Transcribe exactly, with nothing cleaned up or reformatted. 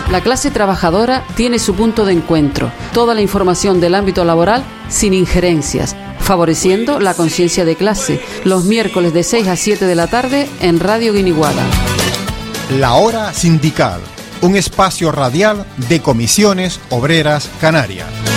La clase trabajadora tiene su punto de encuentro. Toda la información del ámbito laboral sin injerencias, favoreciendo la conciencia de clase. Los miércoles de seis a siete de la tarde en Radio Guiniguada. La Hora Sindical, un espacio radial de Comisiones Obreras Canarias.